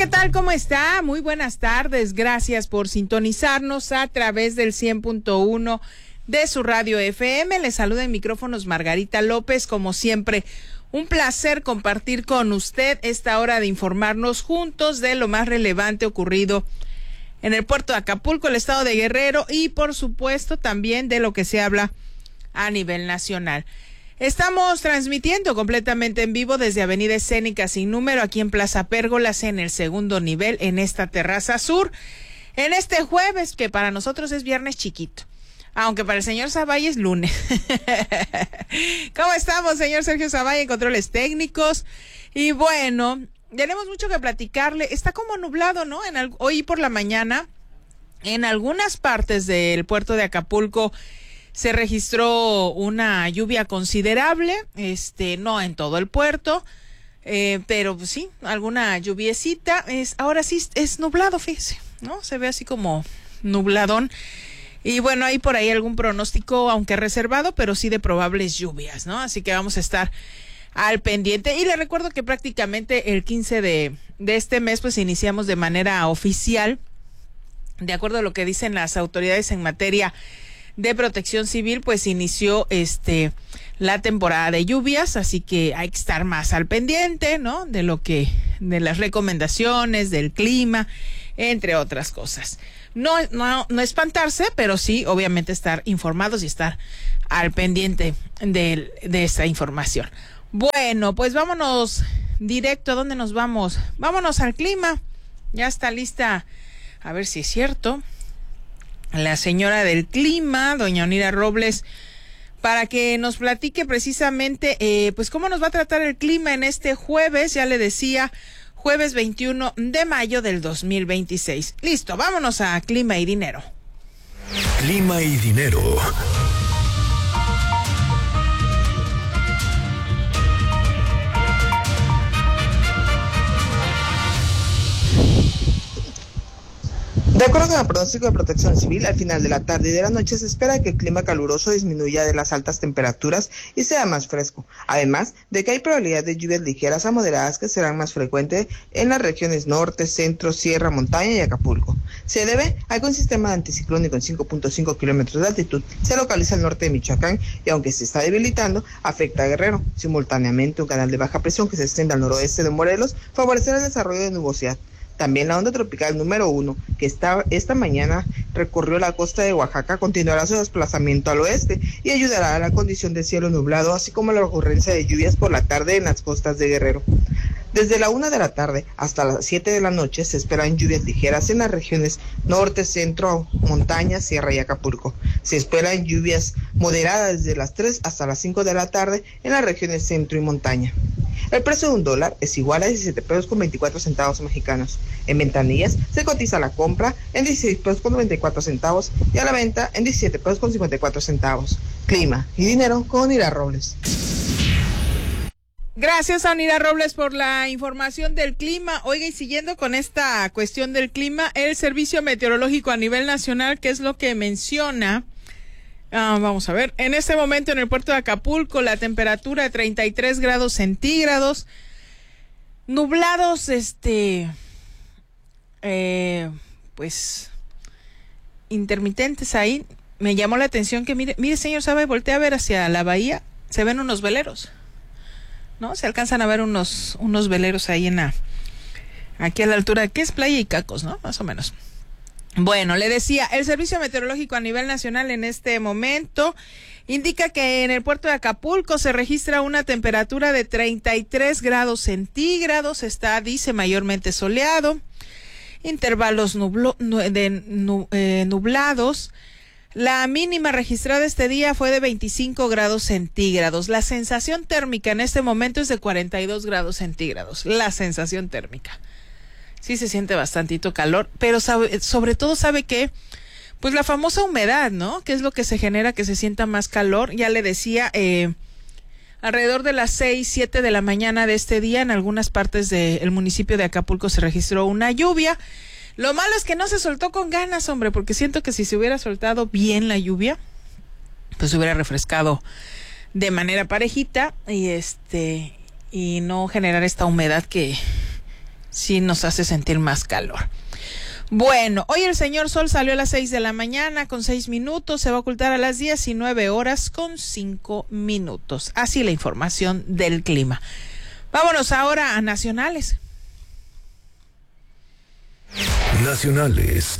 ¿qué tal? ¿Cómo está? Muy buenas tardes. Gracias por sintonizarnos a través del 100.1 de su radio FM. Les saluda en micrófonos Margarita López. Como siempre, un placer compartir con usted esta hora de informarnos juntos de lo más relevante ocurrido en el puerto de Acapulco, el estado de Guerrero y, por supuesto, también de lo que se habla a nivel nacional. Estamos transmitiendo completamente en vivo desde Avenida Escénica Sin Número, aquí en Plaza Pérgolas, en el segundo nivel, en esta terraza sur, en este jueves, que para nosotros es viernes chiquito, aunque para el señor Zavalla es lunes. ¿Cómo estamos, señor Sergio Zavalla, en controles técnicos? Y bueno, tenemos mucho que platicarle. Está como nublado, ¿no? Hoy por la mañana, en algunas partes del puerto de Acapulco, se registró una lluvia considerable, no en todo el puerto, pero pues, sí, alguna lluviecita. Ahora sí es nublado, fíjese, ¿no? Se ve así como nubladón. Y bueno, hay por ahí algún pronóstico, aunque reservado, pero sí de probables lluvias, ¿no? Así que vamos a estar al pendiente. Y le recuerdo que prácticamente el 15 de este mes, pues iniciamos de manera oficial, de acuerdo a lo que dicen las autoridades en materia de protección civil, pues inició la temporada de lluvias, así que hay que estar más al pendiente, ¿no? De las recomendaciones, del clima, entre otras cosas. No espantarse, pero sí, obviamente, estar informados y estar al pendiente de esta información. Bueno, pues vámonos directo. ¿A dónde nos vamos? Vámonos al clima. Ya está lista, a ver si es cierto, la señora del clima, doña Onira Robles, para que nos platique precisamente, pues cómo nos va a tratar el clima en este jueves, ya le decía, jueves 21 de mayo del 2026. Listo, vámonos a Clima y Dinero. Clima y Dinero. De acuerdo con el pronóstico de Protección Civil, al final de la tarde y de la noche se espera que el clima caluroso disminuya de las altas temperaturas y sea más fresco, además de que hay probabilidad de lluvias ligeras a moderadas que serán más frecuentes en las regiones norte, centro, sierra, montaña y Acapulco. Se debe a que un sistema anticiclónico en 5.5 kilómetros de altitud se localiza al norte de Michoacán y, aunque se está debilitando, afecta a Guerrero. Simultáneamente, un canal de baja presión que se extiende al noroeste de Morelos favorecerá el desarrollo de nubosidad. También la onda tropical número 1, que esta mañana recorrió la costa de Oaxaca, continuará su desplazamiento al oeste y ayudará a la condición de cielo nublado, así como la ocurrencia de lluvias por la tarde en las costas de Guerrero. Desde la 1 de la tarde hasta las 7 de la noche se esperan lluvias ligeras en las regiones norte, centro, montaña, sierra y Acapulco. Se esperan lluvias moderadas desde las 3 hasta las 5 de la tarde en las regiones centro y montaña. El precio de $1 es igual a 17 pesos con 24 centavos mexicanos. En ventanillas se cotiza la compra en 16 pesos con 94 centavos y a la venta en 17 pesos con 54 centavos. Clima y Dinero con Onira Robles. Gracias a Onira Robles por la información del clima. Oiga, y siguiendo con esta cuestión del clima, el Servicio Meteorológico a nivel nacional, ¿qué es lo que menciona? Vamos a ver, en este momento en el puerto de Acapulco la temperatura de 33 grados centígrados, nublados, pues intermitentes ahí. Me llamó la atención que mire señor Sabe, voltea a ver hacia la bahía, se ven unos veleros, ¿no? Se alcanzan a ver unos veleros ahí aquí a la altura, ¿qué es? Playa Icacos, ¿no? Más o menos. Bueno, le decía, el Servicio Meteorológico a nivel nacional en este momento indica que en el puerto de Acapulco se registra una temperatura de 33 grados centígrados, dice mayormente soleado, intervalos nublados. La mínima registrada este día fue de 25 grados centígrados. La sensación térmica en este momento es de 42 grados centígrados. La sensación térmica. Sí se siente bastantito calor, pero sobre todo sabe que, pues la famosa humedad, ¿no? Que es lo que se genera que se sienta más calor. Ya le decía, alrededor de las 6, 7 de la mañana de este día, en algunas partes del municipio de Acapulco se registró una lluvia. Lo malo es que no se soltó con ganas, hombre, porque siento que si se hubiera soltado bien la lluvia, pues se hubiera refrescado de manera parejita y no generar esta humedad que sí nos hace sentir más calor. Bueno, hoy el señor Sol salió a las 6 de la mañana con 6 minutos, se va a ocultar a las 19 horas con 5 minutos. Así la información del clima. Vámonos ahora a nacionales. Nacionales.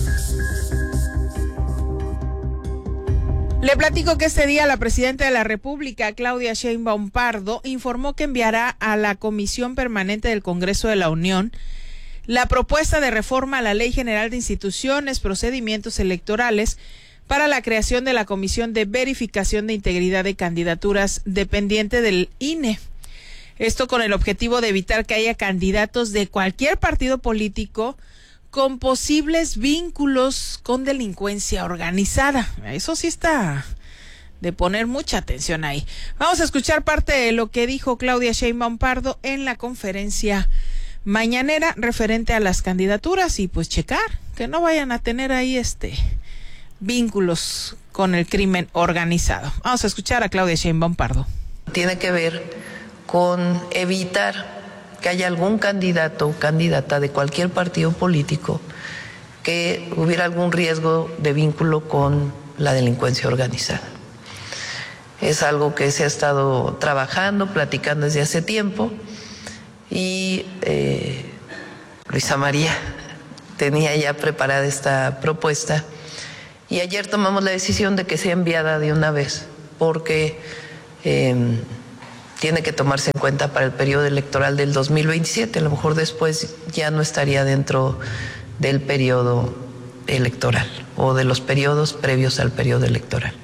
Le platico que este día la presidenta de la República, Claudia Sheinbaum Pardo, informó que enviará a la Comisión Permanente del Congreso de la Unión la propuesta de reforma a la Ley General de Instituciones, Procedimientos Electorales para la creación de la Comisión de Verificación de Integridad de Candidaturas dependiente del INE. Esto con el objetivo de evitar que haya candidatos de cualquier partido político con posibles vínculos con delincuencia organizada. Eso sí está de poner mucha atención ahí. Vamos a escuchar parte de lo que dijo Claudia Sheinbaum Pardo en la conferencia mañanera referente a las candidaturas y pues checar que no vayan a tener ahí vínculos con el crimen organizado. Vamos a escuchar a Claudia Sheinbaum Pardo. Tiene que ver con evitar que haya algún candidato o candidata de cualquier partido político que hubiera algún riesgo de vínculo con la delincuencia organizada. Es algo que se ha estado trabajando, platicando desde hace tiempo y Luisa María tenía ya preparada esta propuesta y ayer tomamos la decisión de que sea enviada de una vez porque tiene que tomarse en cuenta para el periodo electoral del 2027. A lo mejor después ya no estaría dentro del periodo electoral o de los periodos previos al periodo electoral.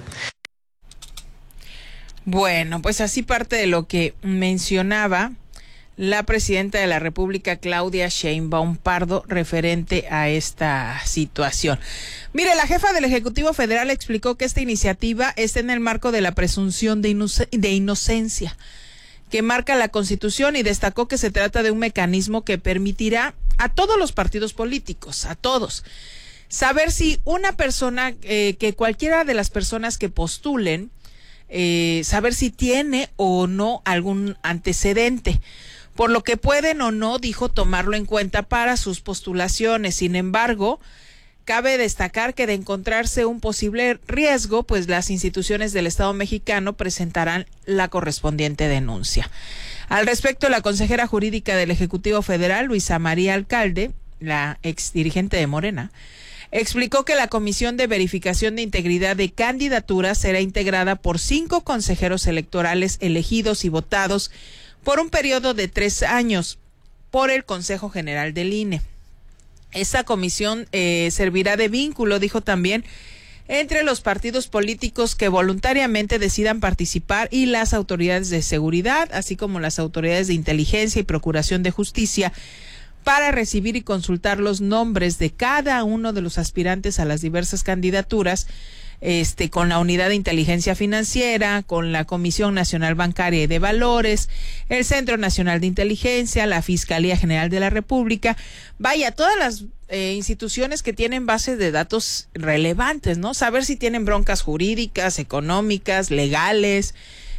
Bueno, pues así parte de lo que mencionaba la presidenta de la República, Claudia Sheinbaum Pardo, referente a esta situación. Mire, la jefa del Ejecutivo Federal explicó que esta iniciativa está en el marco de la presunción de inocencia que marca la Constitución y destacó que se trata de un mecanismo que permitirá a todos los partidos políticos, a todos, saber si una persona, que cualquiera de las personas que postulen, saber si tiene o no algún antecedente, por lo que pueden o no, dijo, tomarlo en cuenta para sus postulaciones. Sin embargo, cabe destacar que de encontrarse un posible riesgo, pues las instituciones del Estado mexicano presentarán la correspondiente denuncia. Al respecto, la consejera jurídica del Ejecutivo Federal, Luisa María Alcalde, la exdirigente de Morena, explicó que la Comisión de Verificación de Integridad de Candidaturas será integrada por 5 consejeros electorales elegidos y votados por un periodo de 3 años por el Consejo General del INE. Esa comisión servirá de vínculo, dijo también, entre los partidos políticos que voluntariamente decidan participar y las autoridades de seguridad, así como las autoridades de inteligencia y procuración de justicia, para recibir y consultar los nombres de cada uno de los aspirantes a las diversas candidaturas, con la Unidad de Inteligencia Financiera, con la Comisión Nacional Bancaria y de Valores, el Centro Nacional de Inteligencia, la Fiscalía General de la República, vaya, todas las instituciones que tienen bases de datos relevantes, ¿no? Saber si tienen broncas jurídicas, económicas, legales,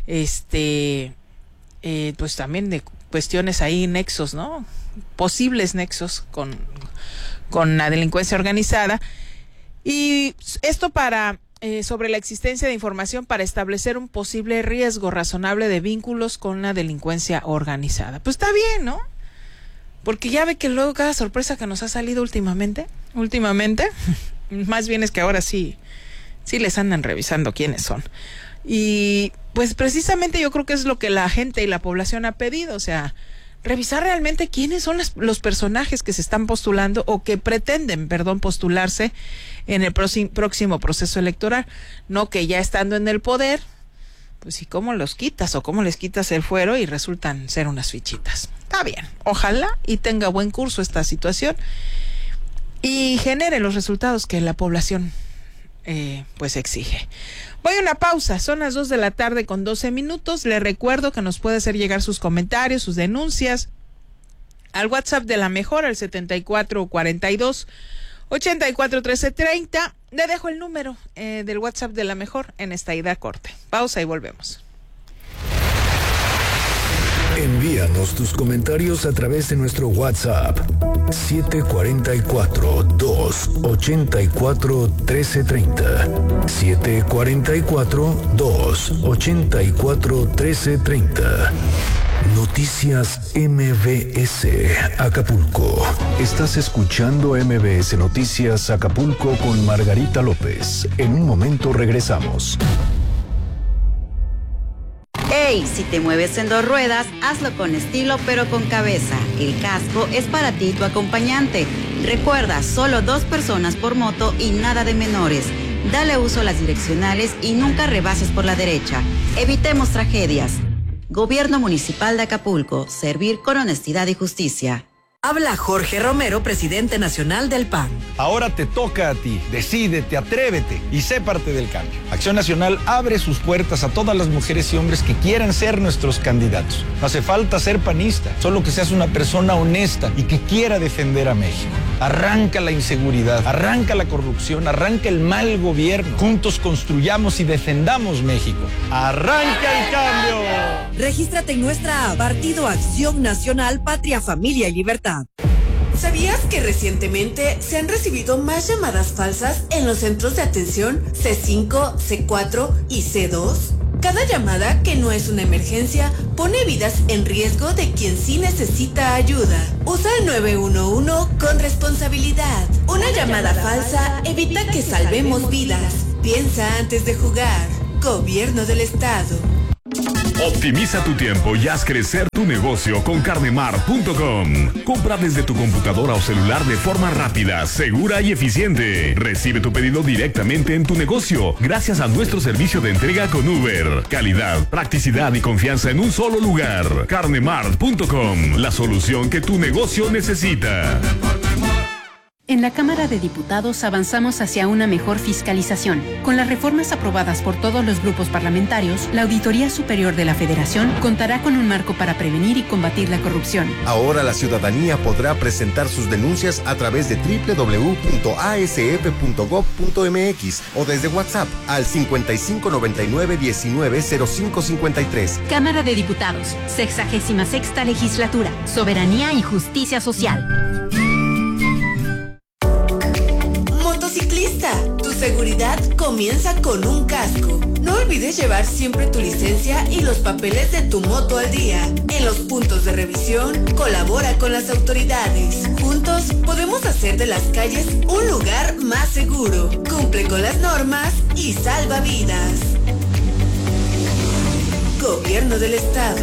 pues también de cuestiones ahí, nexos, ¿no? Posibles nexos con la delincuencia organizada. Y esto sobre la existencia de información para establecer un posible riesgo razonable de vínculos con la delincuencia organizada. Pues está bien, ¿no? Porque ya ve que luego cada sorpresa que nos ha salido últimamente, más bien es que ahora sí les andan revisando quiénes son. Y pues precisamente yo creo que es lo que la gente y la población ha pedido, o sea, revisar realmente quiénes son los personajes que se están postulando o que pretenden, postularse en el próximo proceso electoral. No que ya estando en el poder, pues ¿y cómo los quitas o cómo les quitas el fuero y resultan ser unas fichitas? Está bien, ojalá y tenga buen curso esta situación y genere los resultados que la población pues exige. Voy a una pausa, son las 2 de la tarde con 12 minutos. Le recuerdo que nos puede hacer llegar sus comentarios, sus denuncias al WhatsApp de La Mejor, al 7442-841330. Le dejo el número del WhatsApp de La Mejor en esta ida corte. Pausa y volvemos. Envíanos tus comentarios a través de nuestro WhatsApp 744-284-1330. 744-284-1330. Noticias MBS Acapulco. Estás escuchando MBS Noticias Acapulco con Margarita López. En un momento regresamos. ¡Ey! Si te mueves en dos ruedas, hazlo con estilo pero con cabeza. El casco es para ti y tu acompañante. Recuerda, solo 2 personas por moto y nada de menores. Dale uso a las direccionales y nunca rebases por la derecha. Evitemos tragedias. Gobierno Municipal de Acapulco. Servir con honestidad y justicia. Habla Jorge Romero, presidente nacional del PAN. Ahora te toca a ti. Decídete, atrévete y sé parte del cambio. Acción Nacional abre sus puertas a todas las mujeres y hombres que quieran ser nuestros candidatos. No hace falta ser panista, solo que seas una persona honesta y que quiera defender a México. Arranca la inseguridad, arranca la corrupción, arranca el mal gobierno. Juntos construyamos y defendamos México. ¡Arranca el cambio! Regístrate en nuestra app Partido Acción Nacional, Patria, Familia y Libertad. ¿Sabías que recientemente se han recibido más llamadas falsas en los centros de atención C5, C4 y C2? Cada llamada que no es una emergencia pone vidas en riesgo de quien sí necesita ayuda. Usa el 911 con responsabilidad. Una llamada falsa evita que salvemos vidas. Piensa antes de jugar. Gobierno del Estado. Optimiza tu tiempo y haz crecer tu negocio con carnemar.com. Compra desde tu computadora o celular de forma rápida, segura y eficiente. Recibe tu pedido directamente en tu negocio gracias a nuestro servicio de entrega con Uber. Calidad, practicidad y confianza en un solo lugar. carnemar.com, la solución que tu negocio necesita. En la Cámara de Diputados avanzamos hacia una mejor fiscalización. Con las reformas aprobadas por todos los grupos parlamentarios, la Auditoría Superior de la Federación contará con un marco para prevenir y combatir la corrupción. Ahora la ciudadanía podrá presentar sus denuncias a través de www.asf.gov.mx o desde WhatsApp al 5599-190553. Cámara de Diputados, 66ª Legislatura, Soberanía y Justicia Social. Motociclista, tu seguridad comienza con un casco. No olvides llevar siempre tu licencia y los papeles de tu moto al día. En los puntos de revisión, colabora con las autoridades. Juntos podemos hacer de las calles un lugar más seguro. Cumple con las normas y salva vidas. Gobierno del Estado.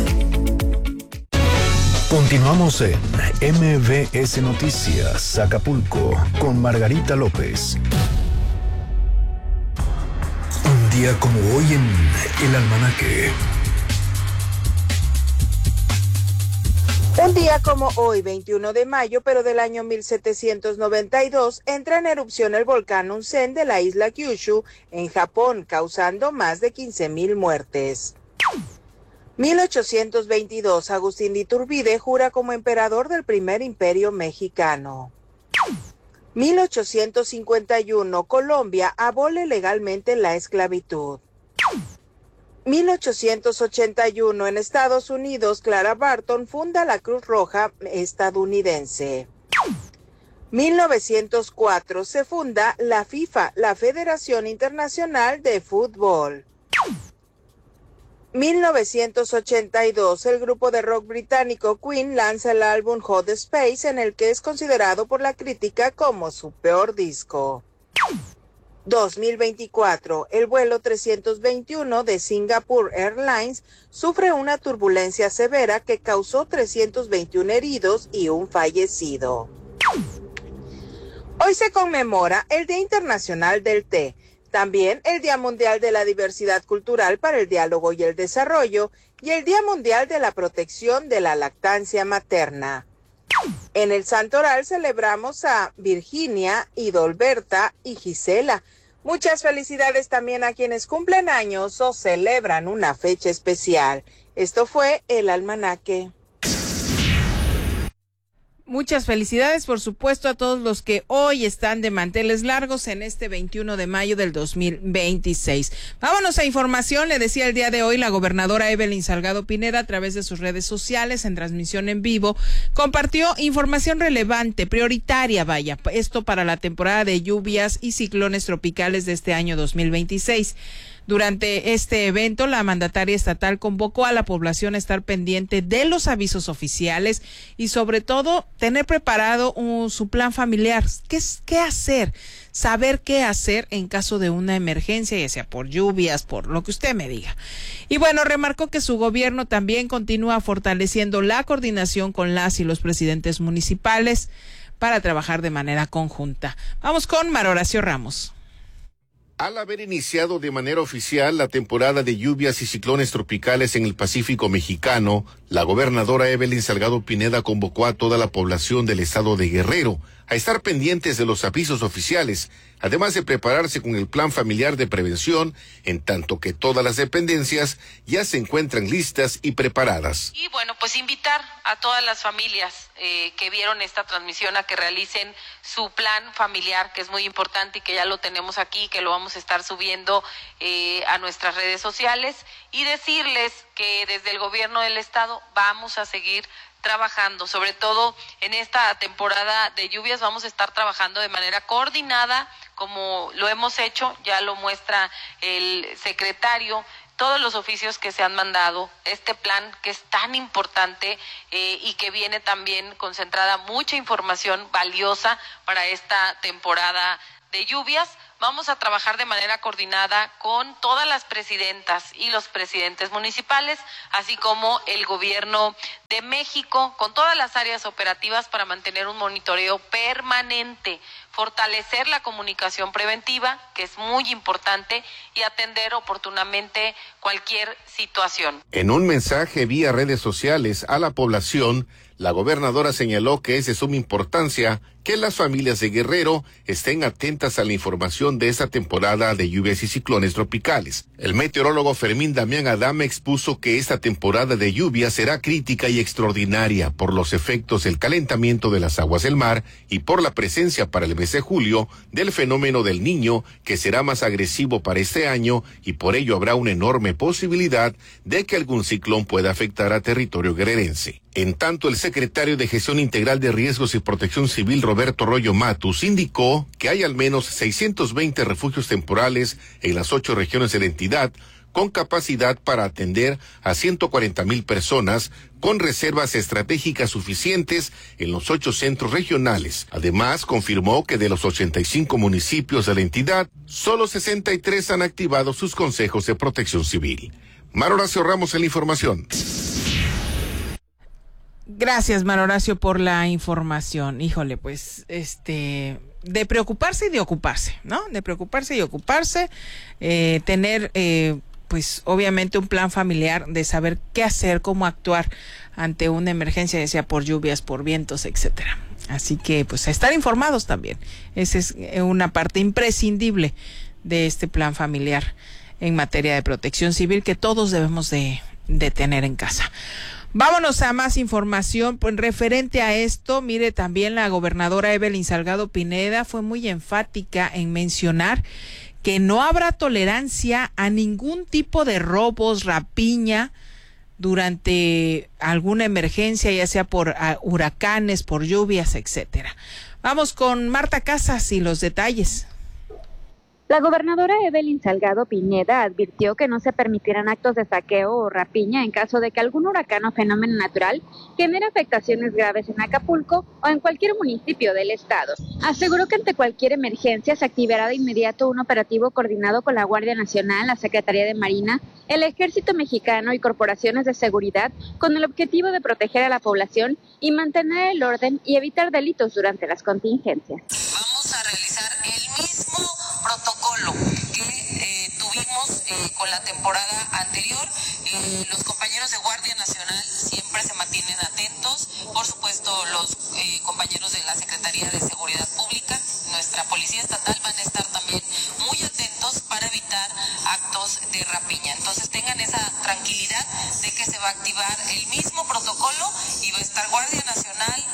Continuamos en MBS Noticias Acapulco con Margarita López. Un día como hoy en el almanaque. Un día como hoy, 21 de mayo, pero del año 1792, entra en erupción el volcán Onsen de la isla Kyushu, en Japón, causando más de 15,000 muertes. 1822, Agustín de Iturbide jura como emperador del primer imperio mexicano. 1851, Colombia abole legalmente la esclavitud. 1881, en Estados Unidos, Clara Barton funda la Cruz Roja estadounidense. 1904, se funda la FIFA, la Federación Internacional de Fútbol. 1982, el grupo de rock británico Queen lanza el álbum Hot Space, en el que es considerado por la crítica como su peor disco. 2024, el vuelo 321 de Singapore Airlines sufre una turbulencia severa que causó 321 heridos y un fallecido. Hoy se conmemora el Día Internacional del Té. También el Día Mundial de la Diversidad Cultural para el Diálogo y el Desarrollo y el Día Mundial de la Protección de la Lactancia Materna. En el Santoral celebramos a Virginia, Idolberta y Gisela. Muchas felicidades también a quienes cumplen años o celebran una fecha especial. Esto fue el almanaque. Muchas felicidades, por supuesto, a todos los que hoy están de manteles largos en este 21 de mayo del 2026. Vámonos a información. Le decía el día de hoy la gobernadora Evelyn Salgado Pineda, a través de sus redes sociales, en transmisión en vivo, compartió información relevante, prioritaria, vaya, esto para la temporada de lluvias y ciclones tropicales de este año 2026. Durante este evento, la mandataria estatal convocó a la población a estar pendiente de los avisos oficiales y, sobre todo, tener preparado su plan familiar. ¿Qué hacer? Saber qué hacer en caso de una emergencia, ya sea por lluvias, por lo que usted me diga. Y bueno, remarcó que su gobierno también continúa fortaleciendo la coordinación con las y los presidentes municipales para trabajar de manera conjunta. Vamos con Mar Horacio Ramos. Al haber iniciado de manera oficial la temporada de lluvias y ciclones tropicales en el Pacífico mexicano, la gobernadora Evelyn Salgado Pineda convocó a toda la población del estado de Guerrero a estar pendientes de los avisos oficiales, además de prepararse con el plan familiar de prevención, en tanto que todas las dependencias ya se encuentran listas y preparadas. Y bueno, pues invitar a todas las familias que vieron esta transmisión a que realicen su plan familiar, que es muy importante y que ya lo tenemos aquí, que lo vamos a estar subiendo a nuestras redes sociales, y decirles que desde el gobierno del estado vamos a seguir trabajando, sobre todo en esta temporada de lluvias. Vamos a estar trabajando de manera coordinada, como lo hemos hecho, ya lo muestra el secretario, todos los oficios que se han mandado, este plan que es tan importante y que viene también concentrada mucha información valiosa para esta temporada de lluvias. Vamos a trabajar de manera coordinada con todas las presidentas y los presidentes municipales, así como el gobierno de México, con todas las áreas operativas para mantener un monitoreo permanente, fortalecer la comunicación preventiva, que es muy importante, y atender oportunamente cualquier situación. En un mensaje vía redes sociales a la población, la gobernadora señaló que es de suma importancia que las familias de Guerrero estén atentas a la información de esta temporada de lluvias y ciclones tropicales. El meteorólogo Fermín Damián Adame expuso que esta temporada de lluvias será crítica y extraordinaria por los efectos del calentamiento de las aguas del mar y por la presencia para el mes de julio del fenómeno del Niño, que será más agresivo para este año, y por ello habrá una enorme posibilidad de que algún ciclón pueda afectar a territorio guerrerense. En tanto, el secretario de Gestión Integral de Riesgos y Protección Civil, Roberto Royo Matus, indicó que hay al menos 620 refugios temporales en las 8 regiones de la entidad, con capacidad para atender a 140,000 personas, con reservas estratégicas suficientes en los 8 centros regionales. Además, confirmó que de los 85 municipios de la entidad, solo 63 han activado sus consejos de protección civil. Mar Horacio Ramos en la información. Gracias, Mar Horacio, por la información. Híjole, pues, de preocuparse y de ocuparse, ¿no? De preocuparse y ocuparse, tener, pues, obviamente un plan familiar de saber qué hacer, cómo actuar ante una emergencia, ya sea por lluvias, por vientos, etcétera. Así que, pues, a estar informados también. Esa es una parte imprescindible de este plan familiar en materia de protección civil que todos debemos de tener en casa. Vámonos a más información pues, referente a esto. Mire, también la gobernadora Evelyn Salgado Pineda fue muy enfática en mencionar que no habrá tolerancia a ningún tipo de robos, rapiña durante alguna emergencia, ya sea por huracanes, por lluvias, etcétera. Vamos con Marta Casas y los detalles. La gobernadora Evelyn Salgado Pineda advirtió que no se permitirán actos de saqueo o rapiña en caso de que algún huracán o fenómeno natural genere afectaciones graves en Acapulco o en cualquier municipio del estado. Aseguró que ante cualquier emergencia se activará de inmediato un operativo coordinado con la Guardia Nacional, la Secretaría de Marina, el Ejército Mexicano y corporaciones de seguridad con el objetivo de proteger a la población y mantener el orden y evitar delitos durante las contingencias. Vamos a realizar el mismo protocolo que tuvimos con la temporada anterior. Los compañeros de Guardia Nacional siempre se mantienen atentos, por supuesto los compañeros de la Secretaría de Seguridad Pública, nuestra Policía Estatal van a estar también muy atentos para evitar actos de rapiña. Entonces tengan esa tranquilidad de que se va a activar el mismo protocolo y va a estar Guardia Nacional, la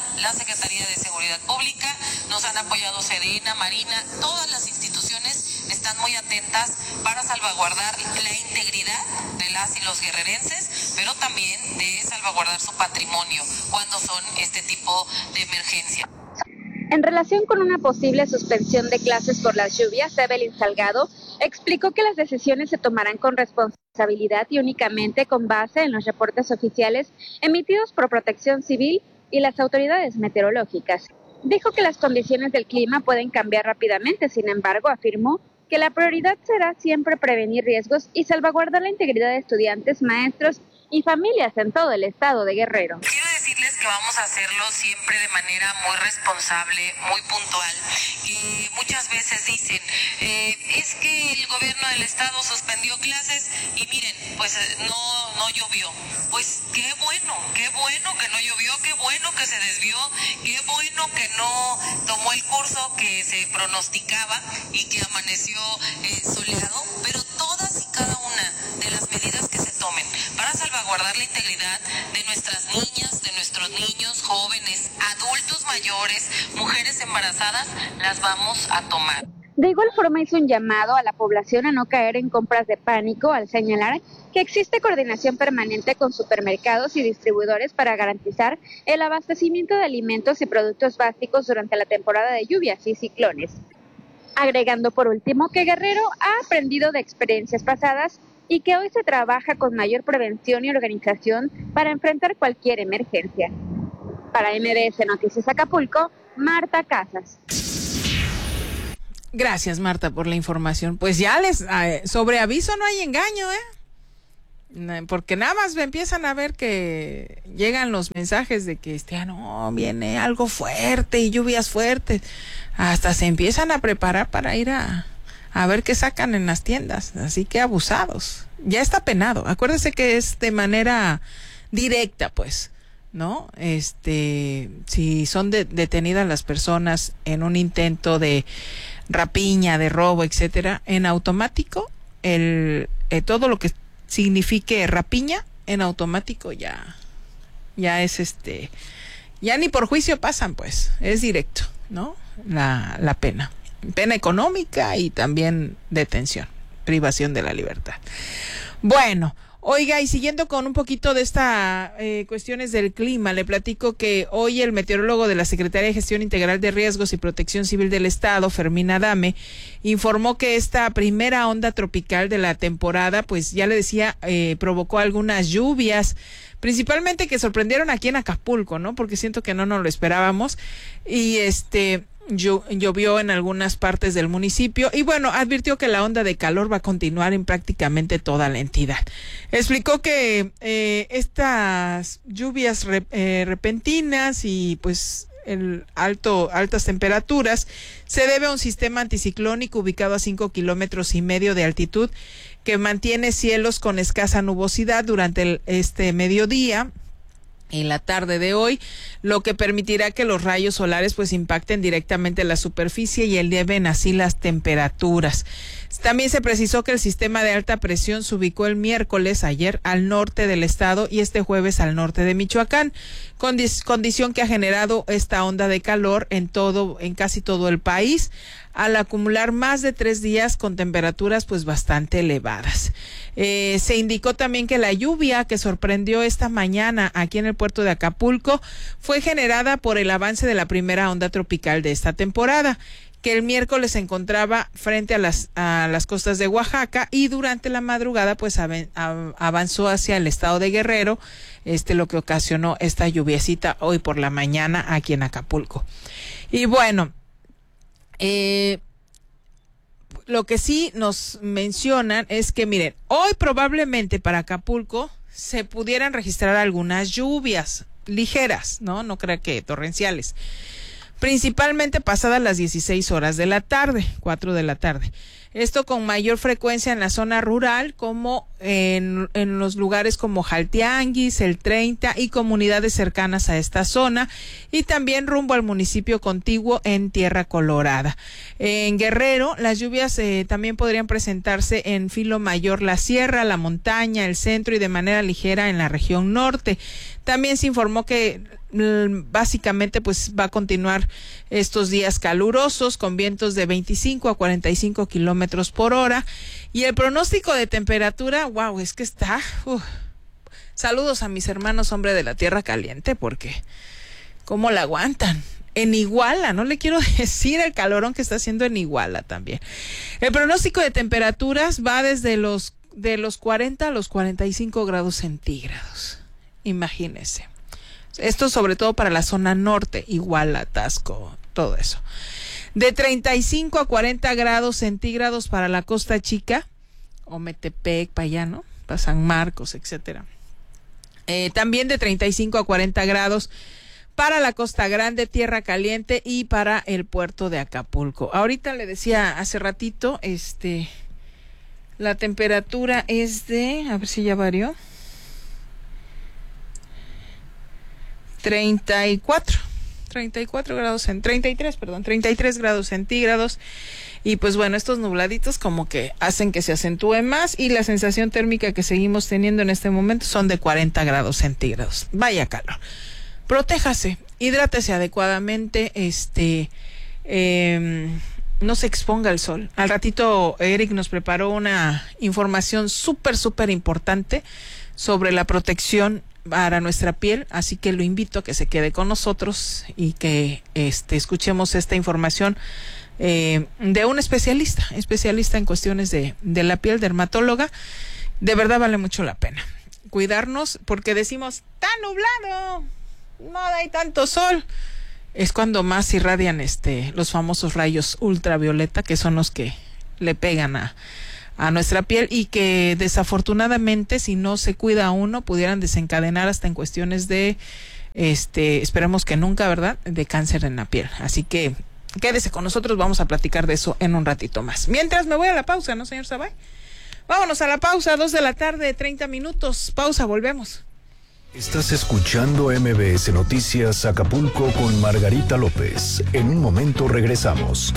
Secretaría de Seguridad Pública, nos han apoyado Sedena, Marina, todas las instituciones están muy atentas para salvaguardar la integridad de las y los guerrerenses, pero también de salvaguardar su patrimonio cuando son este tipo de emergencia. En relación con una posible suspensión de clases por las lluvias, Evelyn Salgado explicó que las decisiones se tomarán con responsabilidad y únicamente con base en los reportes oficiales emitidos por Protección Civil y las autoridades meteorológicas. Dijo que las condiciones del clima pueden cambiar rápidamente, sin embargo, afirmó que la prioridad será siempre prevenir riesgos y salvaguardar la integridad de estudiantes, maestros y familias en todo el estado de Guerrero. Quiero decirles que vamos a hacerlo siempre de manera muy responsable, muy puntual. Y muchas veces dicen, es que el gobierno del estado suspendió clases y miren, pues no llovió. Pues qué bueno que no llovió, qué bueno que se desvió, qué bueno que no tomó el curso que se pronosticaba y que amaneció soleado, pero todas y cada una de las medidas que se tomen para salvaguardar la integridad de nuestras niñas, de nuestros niños, jóvenes, adultos mayores, mujeres embarazadas, las vamos a tomar. De igual forma hizo un llamado a la población a no caer en compras de pánico al señalar que existe coordinación permanente con supermercados y distribuidores para garantizar el abastecimiento de alimentos y productos básicos durante la temporada de lluvias y ciclones. Agregando por último que Guerrero ha aprendido de experiencias pasadas y que hoy se trabaja con mayor prevención y organización para enfrentar cualquier emergencia. Para MBS Noticias Acapulco, Marta Casas. Gracias, Marta, por la información. Pues ya sobre aviso no hay engaño, porque nada más empiezan a ver que llegan los mensajes de que viene algo fuerte y lluvias fuertes. Hasta se empiezan a preparar para ir a ver qué sacan en las tiendas. Así que abusados. Ya está penado. Acuérdese que es de manera directa, pues, ¿no? Si son detenidas las personas en un intento de rapiña, de robo, etcétera, en automático, todo lo que signifique rapiña, en automático ya es ya ni por juicio pasan, pues, es directo, ¿no? La pena económica y también detención, privación de la libertad. Bueno, oiga, y siguiendo con un poquito de esta cuestiones del clima, le platico que hoy el meteorólogo de la Secretaría de Gestión Integral de Riesgos y Protección Civil del Estado, Fermín Adame, informó que esta primera onda tropical de la temporada, pues ya le decía, provocó algunas lluvias, principalmente que sorprendieron aquí en Acapulco, ¿no? Porque siento que no nos lo esperábamos, y llovió en algunas partes del municipio y bueno, advirtió que la onda de calor va a continuar en prácticamente toda la entidad. Explicó que estas lluvias repentinas y pues altas temperaturas se debe a un sistema anticiclónico ubicado a 5,5 kilómetros de altitud que mantiene cielos con escasa nubosidad durante este mediodía en la tarde de hoy, lo que permitirá que los rayos solares pues impacten directamente la superficie y eleven así las temperaturas. También se precisó que el sistema de alta presión se ubicó el miércoles, ayer, al norte del estado y este jueves al norte de Michoacán, condición que ha generado esta onda de calor en casi todo el país, al acumular más de 3 días con temperaturas pues bastante elevadas. Se indicó también que la lluvia que sorprendió esta mañana aquí en el puerto de Acapulco fue generada por el avance de la primera onda tropical de esta temporada, que el miércoles se encontraba frente a las costas de Oaxaca y durante la madrugada pues avanzó hacia el estado de Guerrero, lo que ocasionó esta lluviecita hoy por la mañana aquí en Acapulco. Y bueno, lo que sí nos mencionan es que miren, hoy probablemente para Acapulco se pudieran registrar algunas lluvias ligeras, no creo que torrenciales, principalmente pasadas las 16 horas de la tarde, 4 de la tarde. Esto con mayor frecuencia en la zona rural, como en los lugares como Jaltianguis, el 30 y comunidades cercanas a esta zona, y también rumbo al municipio contiguo en Tierra Colorada. En Guerrero, las lluvias también podrían presentarse en filo mayor la sierra, la montaña, el centro y de manera ligera en la región norte. También se informó que básicamente pues va a continuar estos días calurosos con vientos de 25 a 45 kilómetros por hora. Y el pronóstico de temperatura, wow, es que está... Saludos a mis hermanos hombre de la tierra caliente, porque ¿cómo la aguantan? En Iguala, no le quiero decir el calorón que está haciendo en Iguala también. El pronóstico de temperaturas va desde los 40 a los 45 grados centígrados. Imagínense. Esto sobre todo para la zona norte, Iguala, Taxco, todo eso. De 35 a 40 grados centígrados para la Costa Chica, o Metepec, para allá, ¿no? Para San Marcos, etcétera. También de 35 a 40 grados para la Costa Grande, Tierra Caliente y para el puerto de Acapulco. Ahorita le decía hace ratito, la temperatura es de, a ver si ya varió, 33 grados centígrados. Y pues bueno, estos nubladitos como que hacen que se acentúe más, y la sensación térmica que seguimos teniendo en este momento son de 40 grados centígrados. Vaya calor. Protéjase, hidrátese adecuadamente, no se exponga al sol. Al ratito Eric nos preparó una información súper importante sobre la protección para nuestra piel, así que lo invito a que se quede con nosotros y que escuchemos esta información de un especialista en cuestiones de la piel, dermatóloga. De verdad vale mucho la pena cuidarnos, porque decimos, está nublado, no hay tanto sol. Es cuando más irradian los famosos rayos ultravioleta, que son los que le pegan a nuestra piel, y que desafortunadamente, si no se cuida a uno, pudieran desencadenar hasta en cuestiones de esperemos que nunca, ¿verdad?, de cáncer en la piel. Así que quédese con nosotros, vamos a platicar de eso en un ratito más. Mientras me voy a la pausa, ¿no, señor Sabay? Vámonos a la pausa, 2 de la tarde, 30 minutos. Pausa, volvemos. Estás escuchando MBS Noticias Acapulco con Margarita López. En un momento regresamos.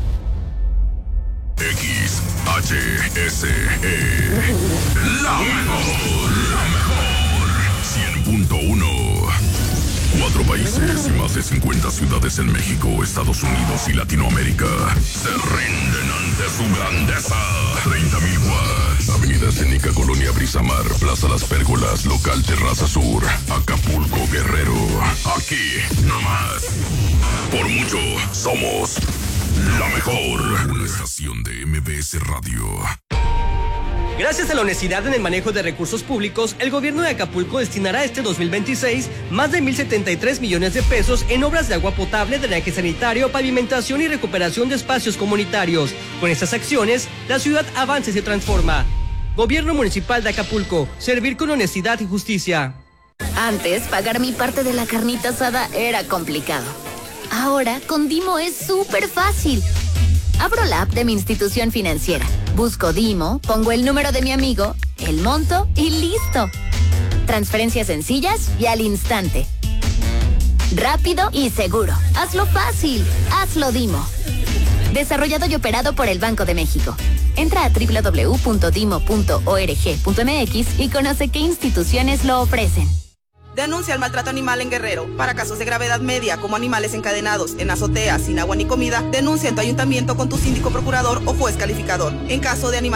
XHSE, la mejor, 100.1. 4 países y más de 50 ciudades en México, Estados Unidos y Latinoamérica se rinden ante su grandeza. 30,000 watts. Avenida Escénica, Colonia Brisamar, Plaza Las Pérgolas, Local Terraza Sur, Acapulco, Guerrero. Aquí, nomás. Por mucho, somos la mejor. Una estación de MBS Radio. Gracias a la honestidad en el manejo de recursos públicos, el gobierno de Acapulco destinará este 2026 más de 1,073 millones de pesos en obras de agua potable, drenaje sanitario, pavimentación y recuperación de espacios comunitarios. Con estas acciones, la ciudad avanza y se transforma. Gobierno Municipal de Acapulco, servir con honestidad y justicia. Antes, pagar mi parte de la carnita asada era complicado. Ahora, con Dimo es súper fácil. Abro la app de mi institución financiera, busco Dimo, pongo el número de mi amigo, el monto y listo. Transferencias sencillas y al instante. Rápido y seguro. Hazlo fácil. Hazlo Dimo. Desarrollado y operado por el Banco de México. Entra a www.dimo.org.mx y conoce qué instituciones lo ofrecen. Denuncia el maltrato animal en Guerrero. Para casos de gravedad media, como animales encadenados, en azoteas, sin agua ni comida, denuncia en tu ayuntamiento con tu síndico procurador o juez calificador. En caso de animales